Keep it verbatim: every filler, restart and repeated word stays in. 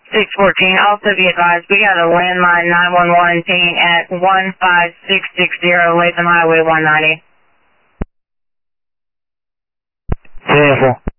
six fourteen, also be advised, we got a landline nine one one ping at one five six six zero Latham Highway one ninety. Beautiful.